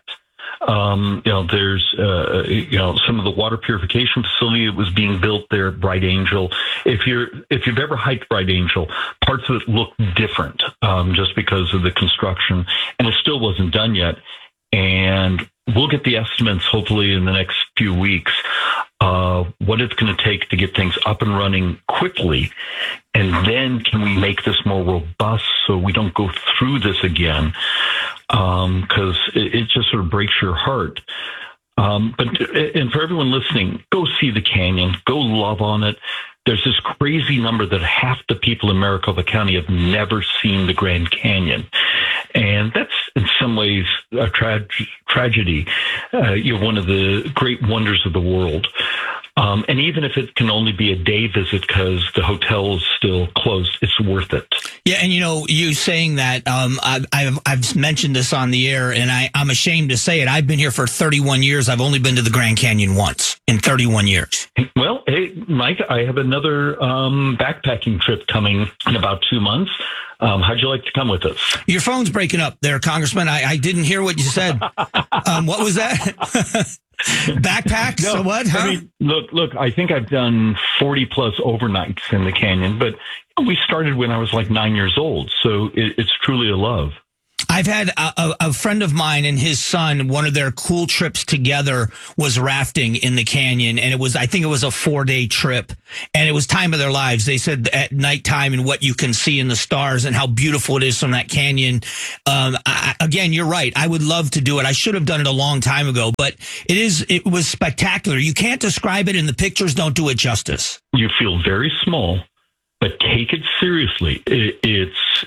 There's some of the water purification facility that was being built there at Bright Angel. If you've ever hiked Bright Angel, parts of it look different just because of the construction, and it still wasn't done yet. And we'll get the estimates hopefully in the next few weeks. What it's going to take to get things up and running quickly. And then can we make this more robust so we don't go through this again? Because it just sort of breaks your heart. And for everyone listening, go see the canyon, go love on it. There's this crazy number that half the people in Maricopa County have never seen the Grand Canyon. And that's in some ways a tragedy. One of the great wonders of the world. And even if it can only be a day visit because the hotel is still closed, it's worth it. Yeah, and you saying that, I've mentioned this on the air, and I'm ashamed to say it. I've been here for 31 years. I've only been to the Grand Canyon once in 31 years. Well, hey, Mike, I have another backpacking trip coming in about 2 months. How'd you like to come with us? Your phone's breaking up there, Congressman. I didn't hear what you said. What was that? Backpack? No, so what? Huh? I mean, look, I think I've done 40 plus overnights in the canyon, but we started when I was like 9 years old. So it's truly a love. I've had a friend of mine and his son, one of their cool trips together was rafting in the canyon. And I think it was a 4-day trip, and it was time of their lives. They said at nighttime and what you can see in the stars and how beautiful it is from that canyon. Again, you're right. I would love to do it. I should have done it a long time ago, but it was spectacular. You can't describe it, and the pictures don't do it justice. You feel very small, but take it seriously. It's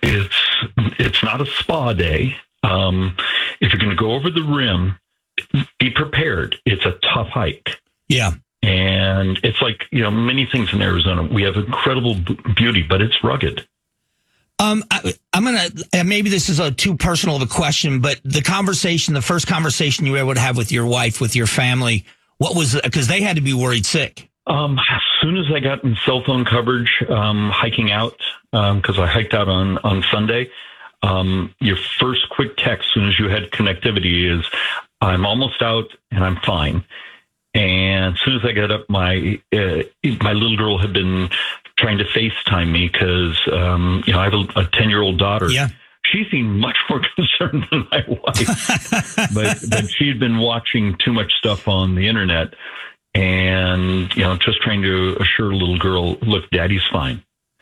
not a spa day. If you're going to go over the rim, be prepared. It's a tough hike. Yeah. And it's like, many things in Arizona. We have incredible beauty, but it's rugged. I'm going to, maybe this is too personal of a question, but the first conversation you were able to have with your wife, with your family, because they had to be worried sick. As soon as I got in cell phone coverage, hiking out, because I hiked out on Sunday, your first quick text, as soon as you had connectivity, is I'm almost out and I'm fine. And as soon as I got up, my little girl had been trying to FaceTime me because, I have a 10-year-old daughter. Yeah. She seemed much more concerned than my wife, but she had been watching too much stuff on the internet. And, just trying to assure a little girl, look, Daddy's fine.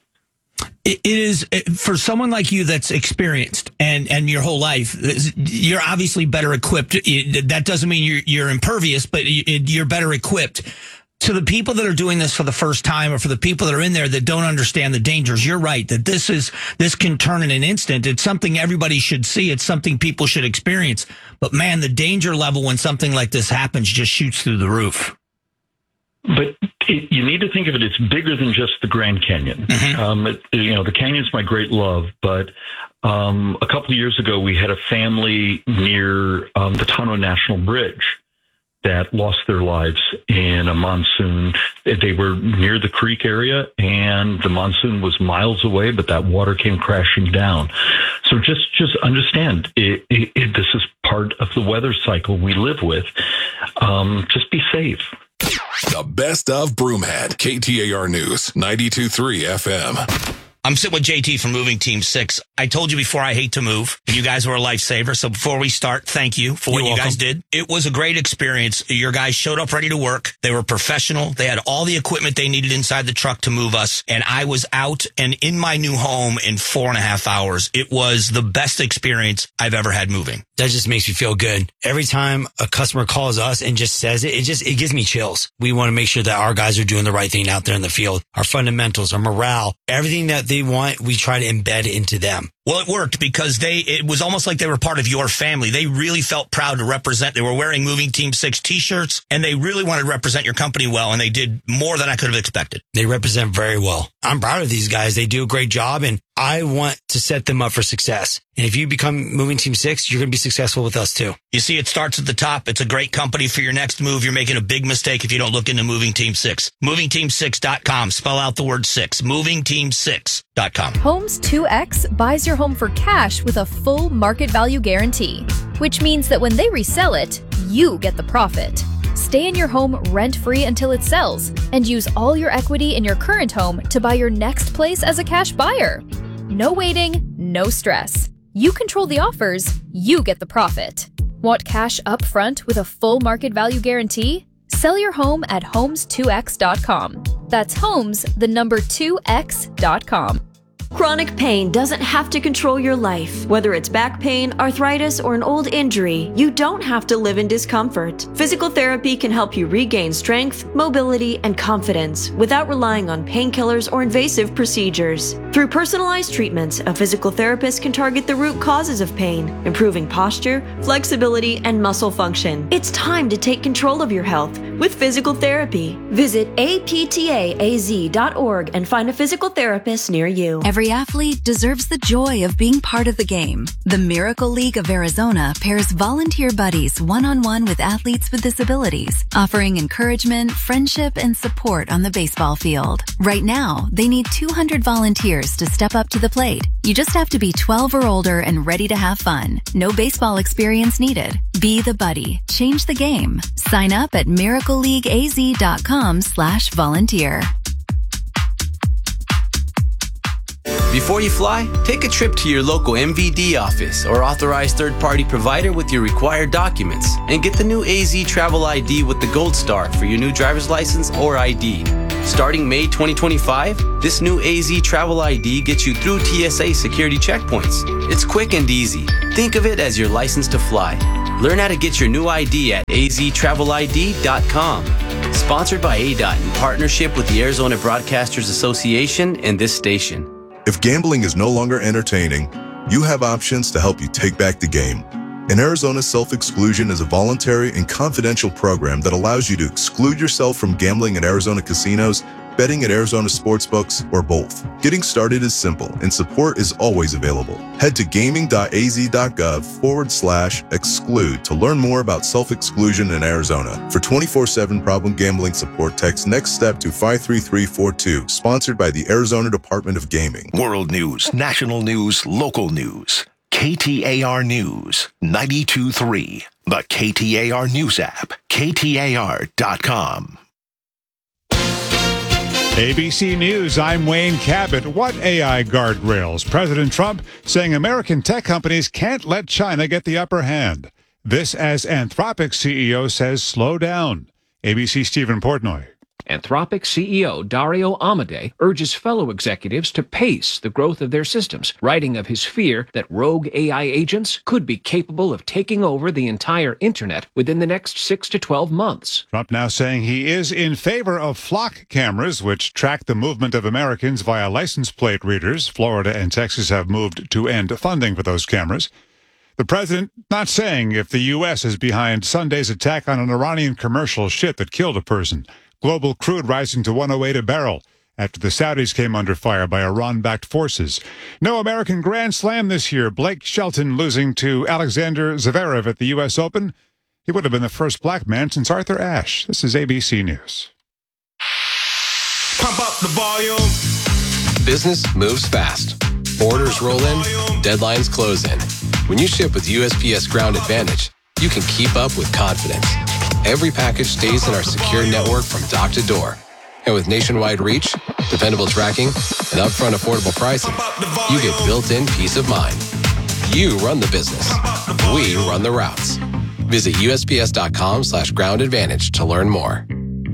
It is, for someone like you that's experienced and your whole life, you're obviously better equipped. That doesn't mean you're impervious, but you're better equipped. To the people that are doing this for the first time, or for the people that are in there that don't understand the dangers, you're right, that this can turn in an instant. It's something everybody should see. It's something people should experience. But man, the danger level when something like this happens just shoots through the roof. But you need to think of it, it's bigger than just the Grand Canyon. Mm-hmm. The canyon's my great love, but a couple of years ago, we had a family near the Tano National Bridge that lost their lives in a monsoon. They were near the creek area, and the monsoon was miles away, but that water came crashing down. So just understand, this is part of the weather cycle we live with. Just be safe. The best of Broomhead, KTAR News, 92.3 FM. I'm sitting with JT from Moving Team 6. I told you before I hate to move. You guys were a lifesaver. So before we start, thank you for what you guys did. It was a great experience. Your guys showed up ready to work. They were professional. They had all the equipment they needed inside the truck to move us. And I was out and in my new home in 4.5 hours. It was the best experience I've ever had moving. That just makes me feel good. Every time a customer calls us and just says it gives me chills. We want to make sure that our guys are doing the right thing out there in the field. Our fundamentals, our morale, everything that they want, we try to embed into them. Well, it worked because it was almost like they were part of your family. They really felt proud to represent. They were wearing Moving Team 6 t-shirts, and they really wanted to represent your company well, and they did more than I could have expected. They represent very well. I'm proud of these guys. They do a great job, and I want to set them up for success. And if you become Moving Team 6, you're going to be successful with us too. You see, it starts at the top. It's a great company for your next move. You're making a big mistake if you don't look into Moving Team 6. MovingTeam6.com. Spell out the word 6. MovingTeam6.com. Homes 2X buys your home for cash with a full market value guarantee, which means that when they resell it, you get the profit. Stay in your home rent-free until it sells and use all your equity in your current home to buy your next place as a cash buyer. No waiting, no stress. You control the offers, you get the profit. Want cash up front with a full market value guarantee? Sell your home at homes2x.com. That's homes, the number 2x.com. Chronic pain doesn't have to control your life. Whether it's back pain, arthritis, or an old injury, you don't have to live in discomfort. Physical therapy can help you regain strength, mobility, and confidence without relying on painkillers or invasive procedures. Through personalized treatments, a physical therapist can target the root causes of pain, improving posture, flexibility, and muscle function. It's time to take control of your health with physical therapy. Visit aptaaz.org and find a physical therapist near you. Every athlete deserves the joy of being part of the game. The Miracle League of Arizona pairs volunteer buddies one-on-one with athletes with disabilities, offering encouragement, friendship, and support on the baseball field. Right now, they need 200 volunteers to step up to the plate. You just have to be 12 or older and ready to have fun. No baseball experience needed. Be the buddy. Change the game. Sign up at miracleleagueaz.com/volunteer. Before you fly, take a trip to your local MVD office or authorized third-party provider with your required documents and get the new AZ Travel ID with the Gold Star for your new driver's license or ID. Starting May 2025, this new AZ Travel ID gets you through TSA security checkpoints. It's quick and easy. Think of it as your license to fly. Learn how to get your new ID at aztravelid.com. Sponsored by ADOT in partnership with the Arizona Broadcasters Association and this station. If gambling is no longer entertaining, you have options to help you take back the game. In Arizona, self-exclusion is a voluntary and confidential program that allows you to exclude yourself from gambling at Arizona casinos, betting at Arizona sportsbooks, or both. Getting started is simple, and support is always available. Head to gaming.az.gov/exclude to learn more about self-exclusion in Arizona. For 24/7 problem gambling support, text Next Step to 53342, sponsored by the Arizona Department of Gaming. World news, national news, local news. KTAR News 92.3, the KTAR News app, KTAR.com. ABC News, I'm Wayne Cabot. What AI guardrails? President Trump saying American tech companies can't let China get the upper hand. This as Anthropic CEO says slow down. ABC Stephen Portnoy. Anthropic CEO Dario Amodei urges fellow executives to pace the growth of their systems, writing of his fear that rogue AI agents could be capable of taking over the entire internet within the next 6 to 12 months. Trump now saying he is in favor of flock cameras, which track the movement of Americans via license plate readers. Florida and Texas have moved to end funding for those cameras. The president not saying if the U.S. is behind Sunday's attack on an Iranian commercial ship that killed a person. Global crude rising to $108 a barrel after the Saudis came under fire by Iran-backed forces. No American Grand Slam this year. Blake Shelton losing to Alexander Zverev at the U.S. Open. He would have been the first black man since Arthur Ashe. This is ABC News. Pump up the volume. Business moves fast. Orders roll in, deadlines close in. When you ship with USPS Ground Advantage, you can keep up with confidence. Every package stays in our secure network from dock to door. And with nationwide reach, dependable tracking, and upfront affordable pricing, you get built-in peace of mind. You run the business. We run the routes. Visit USPS.com/Ground Advantage to learn more.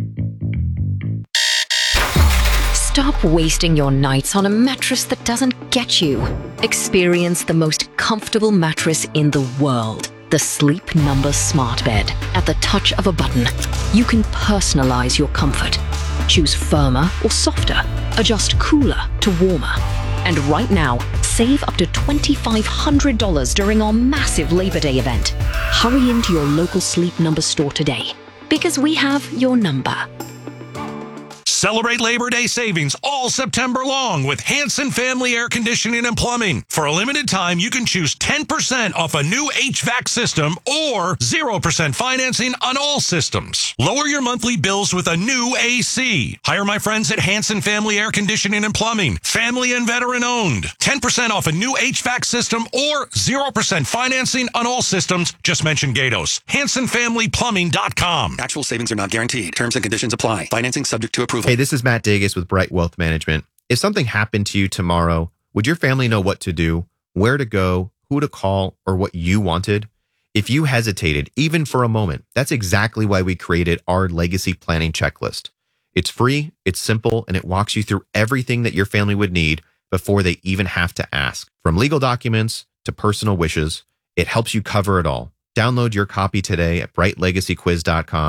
Stop wasting your nights on a mattress that doesn't get you. Experience the most comfortable mattress in the world. The Sleep Number Smart Bed. At the touch of a button, you can personalize your comfort. Choose firmer or softer. Adjust cooler to warmer. And right now, save up to $2,500 during our massive Labor Day event. Hurry into your local Sleep Number store today, because we have your number. Celebrate Labor Day savings all September long with Hanson Family Air Conditioning and Plumbing. For a limited time, you can choose 10% off a new HVAC system or 0% financing on all systems. Lower your monthly bills with a new AC. Hire my friends at Hanson Family Air Conditioning and Plumbing. Family and veteran owned. 10% off a new HVAC system or 0% financing on all systems. Just mention Gatos. HansonFamilyPlumbing.com. Actual savings are not guaranteed. Terms and conditions apply. Financing subject to approval. Hey, this is Matt Dagas with Bright Wealth Management. If something happened to you tomorrow, would your family know what to do, where to go, who to call, or what you wanted? If you hesitated, even for a moment, that's exactly why we created our legacy planning checklist. It's free, it's simple, and it walks you through everything that your family would need before they even have to ask. From legal documents to personal wishes, it helps you cover it all. Download your copy today at brightlegacyquiz.com.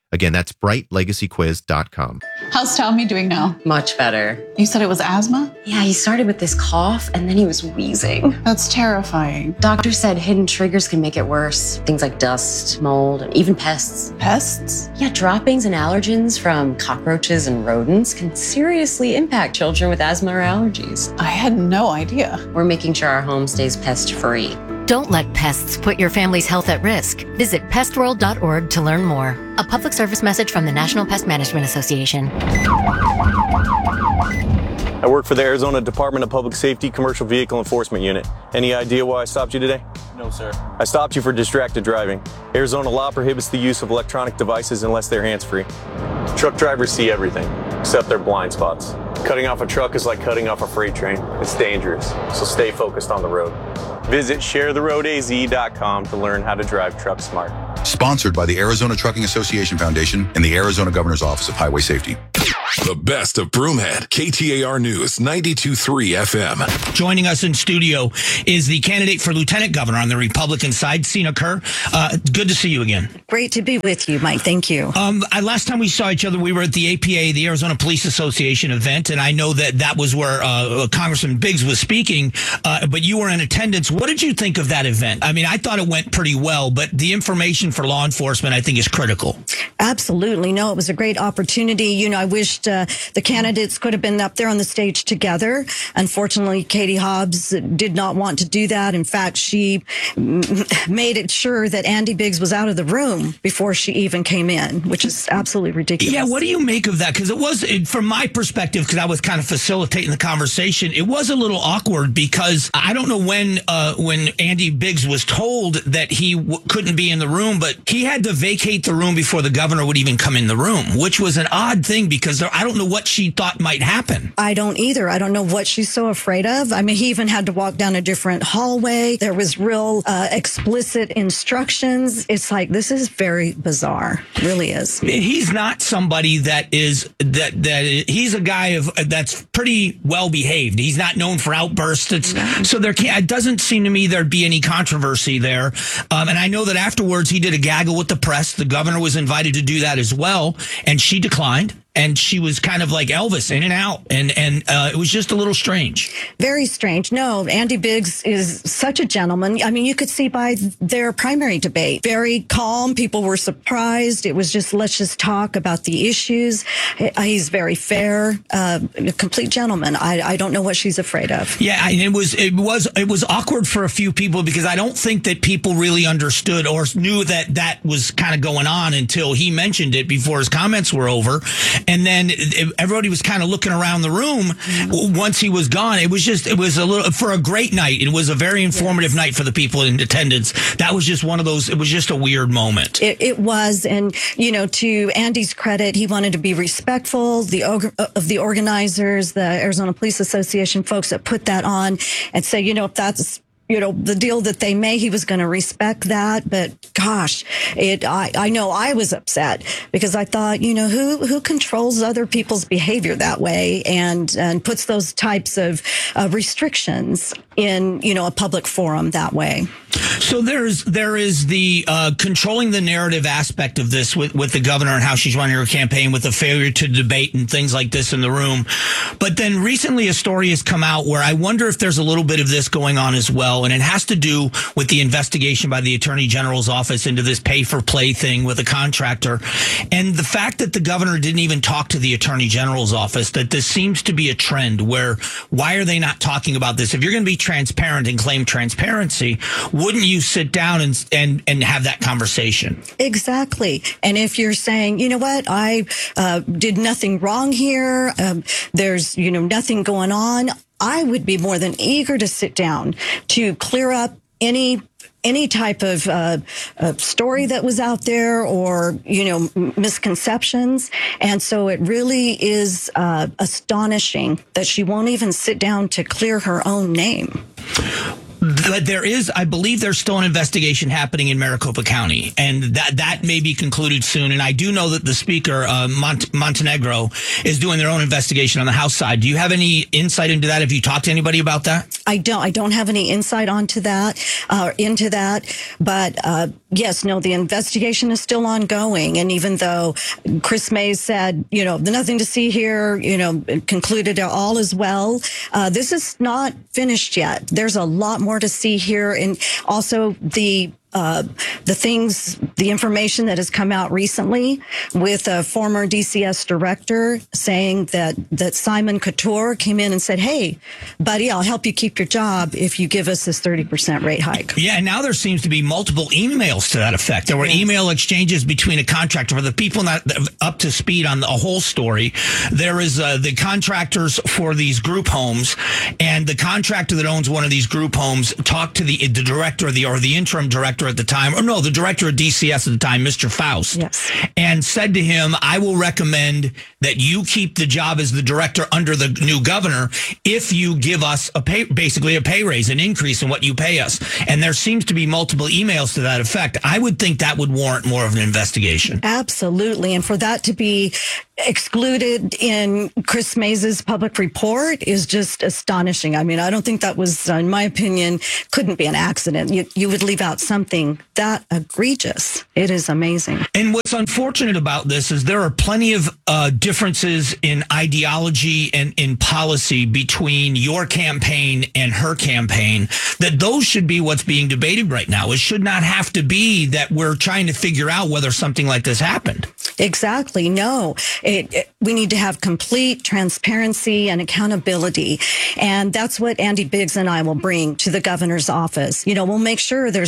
Again, that's brightlegacyquiz.com. How's Tommy doing now? Much better. You said it was asthma? Yeah, he started with this cough and then he was wheezing. That's terrifying. Doctor said hidden triggers can make it worse. Things like dust, mold, and even pests. Pests? Yeah, droppings and allergens from cockroaches and rodents can seriously impact children with asthma or allergies. I had no idea. We're making sure our home stays pest-free. Don't let pests put your family's health at risk. Visit pestworld.org to learn more. A public service message from the National Pest Management Association. I work for the Arizona Department of Public Safety Commercial Vehicle Enforcement Unit. Any idea why I stopped you today? No, sir. I stopped you for distracted driving. Arizona law prohibits the use of electronic devices unless they're hands-free. Truck drivers see everything, except their blind spots. Cutting off a truck is like cutting off a freight train. It's dangerous, so stay focused on the road. Visit sharetheroadaz.com to learn how to drive truck smart. Sponsored by the Arizona Trucking Association Foundation and the Arizona Governor's Office of Highway Safety. The best of Broomhead, KTAR News 92.3 FM. Joining us in studio is the candidate for lieutenant governor on the Republican side, Sina Kerr. Good to see you again. Great to be with you, Mike. Thank you. Last time we saw each other, we were at the APA, the Arizona Police Association event, and I know that was where Congressman Biggs was speaking, but you were in attendance. What did you think of that event? I mean, I thought it went pretty well, but the information for law enforcement, I think, is critical. Absolutely. No, it was a great opportunity. You know, I wished the candidates could have been up there on the stage together. Unfortunately, Katie Hobbs did not want to do that. In fact, she made it sure that Andy Biggs was out of the room before she even came in, which is absolutely ridiculous. Yeah, what do you make of that? Because it was, from my perspective, because I was kind of facilitating the conversation, it was a little awkward because I don't know when Andy Biggs was told that he couldn't be in the room, but he had to vacate the room before the governor would even come in the room, which was an odd thing because I don't know what she thought might happen. I don't either. I don't know what she's so afraid of. I mean, he even had to walk down a different hallway. There was real explicit instructions. It's like, this is very bizarre. It really is. He's not somebody that he's a guy that's pretty well behaved. He's not known for outbursts. So it doesn't seem to me there'd be any controversy there. And I know that afterwards he did a gaggle with the press. The governor was invited to do that as well, and she declined. And she was kind of like Elvis, in and out. And it was just a little strange. Very strange. No, Andy Biggs is such a gentleman. I mean, you could see by their primary debate. Very calm. People were surprised. It was just, let's just talk about the issues. He's very fair, a complete gentleman. I don't know what she's afraid of. Yeah, and it was awkward for a few people because I don't think that people really understood or knew that was kind of going on until he mentioned it before his comments were over. And then everybody was kind of looking around the room once he was gone. It was a little, for a great night. It was a very informative night for the people in attendance. That was just one of those, it was just a weird moment. It was. And, you know, to Andy's credit, he wanted to be respectful of the organizers, the Arizona Police Association folks that put that on, and say, you know, if that's, you know, the deal that they made, he was going to respect that. But gosh, I know I was upset because I thought, you know, who controls other people's behavior that way and puts those types of restrictions in, you know, a public forum that way. So there is the controlling the narrative aspect of this with the governor and how she's running her campaign, with the failure to debate and things like this in the room. But then recently a story has come out where I wonder if there's a little bit of this going on as well. And it has to do with the investigation by the Attorney General's office into this pay-for-play thing with a contractor. And the fact that the governor didn't even talk to the Attorney General's office, that this seems to be a trend where, why are they not talking about this? If you're going to be transparent and claim transparency, wouldn't you sit down and have that conversation? Exactly. And if you're saying, you know what, I did nothing wrong here, there's, you know, nothing going on, I would be more than eager to sit down to clear up any type of story that was out there or, you know, misconceptions. And so it really is astonishing that she won't even sit down to clear her own name. But I believe there's still an investigation happening in Maricopa County, and that may be concluded soon. And I do know that the speaker, Montenegro, is doing their own investigation on the House side. Do you have any insight into that? Have you talked to anybody about that? I don't have any insight into that. But yes, no, the investigation is still ongoing. And even though Chris May said, nothing to see here, concluded all is well, this is not finished yet. There's a lot more to see here. And also the information that has come out recently with a former DCS director saying that Simon Couture came in and said, hey, buddy, I'll help you keep your job if you give us this 30% rate hike. Yeah, and now there seems to be multiple emails to that effect. There were email exchanges between a contractor. For the people not up to speed on the whole story, there is the contractors for these group homes, and the contractor that owns one of these group homes talked to the director or the interim director at the time, the director of DCS at the time, Mr. Faust, and said to him, I will recommend that you keep the job as the director under the new governor if you give us basically a pay raise, an increase in what you pay us. And there seems to be multiple emails to that effect. I would think that would warrant more of an investigation. Absolutely. And for that to be excluded in Chris Mays' public report is just astonishing. I mean, I don't think that was, in my opinion, couldn't be an accident. You would leave out something that egregious. It is amazing. And what's unfortunate about this is there are plenty of differences in ideology and in policy between your campaign and her campaign, that those should be what's being debated right now. It should not have to be that we're trying to figure out whether something like this happened. Exactly. No, we need to have complete transparency and accountability. And that's what Andy Biggs and I will bring to the governor's office. We'll make sure there's